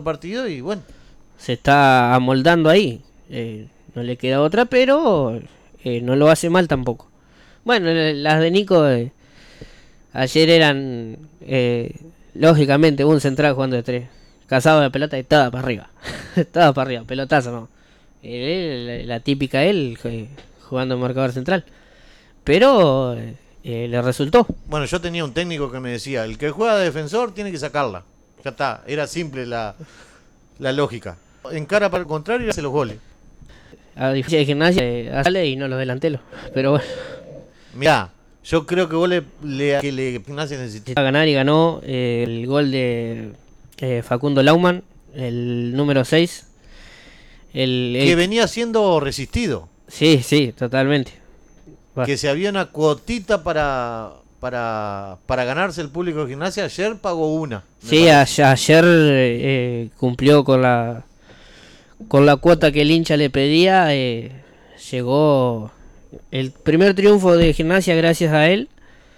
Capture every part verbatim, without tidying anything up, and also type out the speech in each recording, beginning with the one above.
partido y bueno. Se está amoldando ahí. Eh, no le queda otra, pero eh, no lo hace mal tampoco. Bueno, las de Nico eh, ayer eran, eh, lógicamente, un central jugando de tres. Cazado de pelota y estaba para arriba. Estaba para arriba, pelotazo, no. Eh, la, la típica él eh, jugando en marcador central. Pero eh, eh, le resultó. Bueno, yo tenía un técnico que me decía, el que juega de defensor tiene que sacarla. Ya está, era simple la, la lógica. En cara para el contrario y hace los goles. A diferencia de Gimnasia, eh, sale y no los delanteros. Pero bueno. Mirá, yo creo que vos le, le, que le Gimnasia necesita A ganar y ganó eh, el gol de eh, Facundo Laumann, el número seis. El, el... Que venía siendo resistido. Sí, sí, totalmente. Va. Que si había una cuotita para, para, para ganarse el público de Gimnasia, ayer pagó una. Sí, a, ayer eh, cumplió con la con la cuota que el hincha le pedía. Eh, llegó el primer triunfo de Gimnasia gracias a él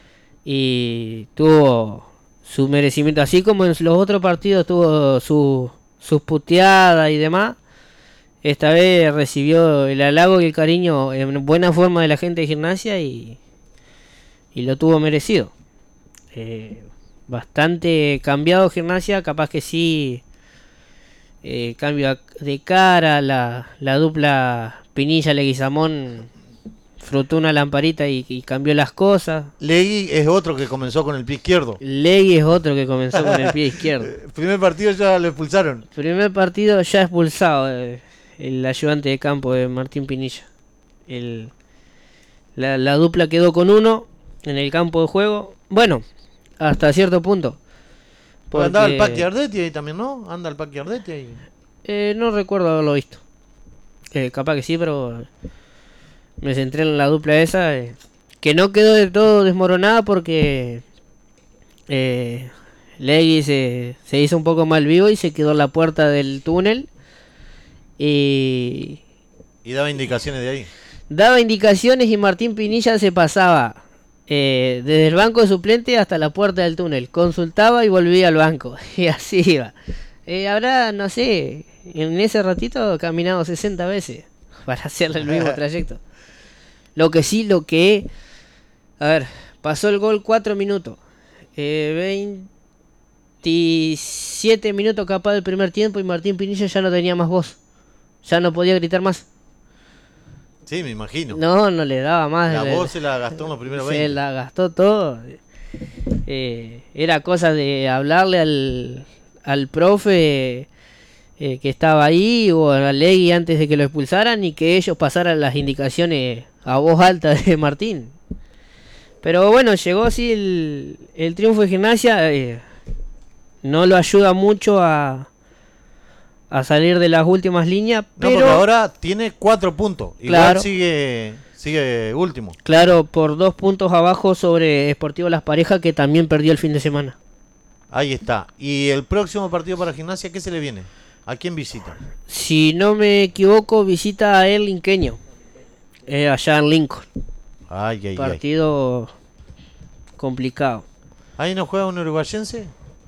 y tuvo su merecimiento, así como en los otros partidos tuvo su, sus puteadas y demás. Esta vez recibió el halago y el cariño en buena forma de la gente de Gimnasia y, y lo tuvo merecido. Eh, bastante cambiado Gimnasia, capaz que sí, eh, cambio de cara, la, la dupla Pinilla-Leguizamón frotó una lamparita y, y cambió las cosas. Legui es otro que comenzó con el pie izquierdo. Legui es otro que comenzó con el pie izquierdo. Primer partido ya lo expulsaron. Primer partido ya expulsado. Eh. El ayudante de campo de Martín Pinilla. El, la, la dupla quedó con uno en el campo de juego. Bueno, hasta cierto punto. Porque... Andaba el Paqui Ardetti ahí también, ¿no? Anda el Paqui Ardetti ahí. Eh, no recuerdo haberlo visto. Eh, capaz que sí, pero me centré en la dupla esa. Eh, que no quedó de todo desmoronada porque eh, Legui se, se hizo un poco mal vivo y se quedó en la puerta del túnel. Y, y daba indicaciones de ahí. Daba indicaciones y Martín Pinilla se pasaba eh, desde el banco de suplente hasta la puerta del túnel. Consultaba y volvía al banco. Y así iba. Eh, habrá, no sé, en ese ratito caminado sesenta veces para hacerle el mismo trayecto. Lo que sí, lo que... A ver, pasó el gol cuatro minutos. Eh, veintisiete minutos capaz del primer tiempo y Martín Pinilla ya no tenía más voz. Ya no podía gritar más. Sí, me imagino. No, no le daba más. La le, voz se la gastó en los primeros veinte. Se la gastó todo. Eh, era cosa de hablarle al, al profe eh, que estaba ahí o a Legui antes de que lo expulsaran y que ellos pasaran las indicaciones a voz alta de Martín. Pero bueno, llegó así el, el triunfo de Gimnasia. Eh, no lo ayuda mucho a... a salir de las últimas líneas, pero... No, porque ahora tiene cuatro puntos. Igual claro, sigue sigue último. Claro, por dos puntos abajo sobre Sportivo Las Parejas, que también perdió el fin de semana. Ahí está. ¿Y el próximo partido para Gimnasia qué se le viene? ¿A quién visita? Si no me equivoco, visita a el Linqueño. Eh, allá en Lincoln. Ay, ay, Partido ay. complicado. ¿Ahí no juega un uruguayense?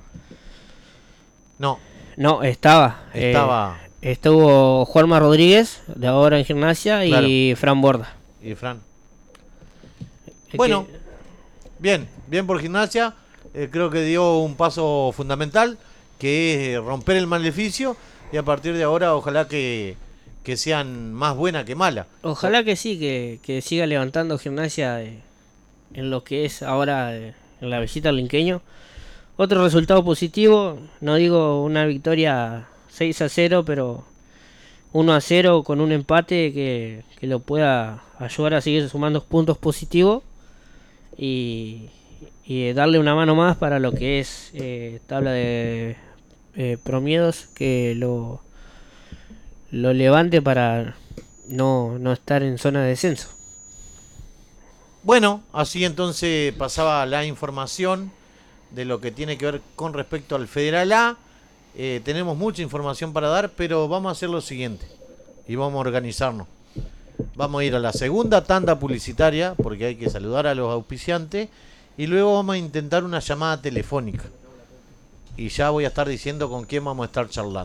No. No, estaba. Estaba. Eh, estuvo Juanma Rodríguez, de ahora en Gimnasia, claro. Y Fran Borda. Y Fran. Es bueno, que... bien, bien por Gimnasia. Eh, creo que dio un paso fundamental, que es romper el maleficio. Y a partir de ahora, ojalá que, que sean más buena que mala. Ojalá que sí, que, que siga levantando Gimnasia eh, en lo que es ahora eh, en la visita al Linqueño. Otro resultado positivo, no digo una victoria seis a cero, pero uno a cero con un empate que, que lo pueda ayudar a seguir sumando puntos positivos y, y darle una mano más para lo que es eh, tabla de eh, promiedos, que lo, lo levante para no, no estar en zona de descenso. Bueno, así entonces pasaba la información de lo que tiene que ver con respecto al Federal A. Eh, tenemos mucha información para dar, pero vamos a hacer lo siguiente y vamos a organizarnos. Vamos a ir a la segunda tanda publicitaria, porque hay que saludar a los auspiciantes, y luego vamos a intentar una llamada telefónica. Y ya voy a estar diciendo con quién vamos a estar charlando.